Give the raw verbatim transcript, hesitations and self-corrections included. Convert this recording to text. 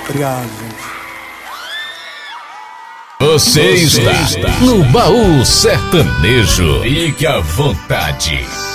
Obrigado, gente. Você, Você está, está no Baú Sertanejo. Fique à vontade.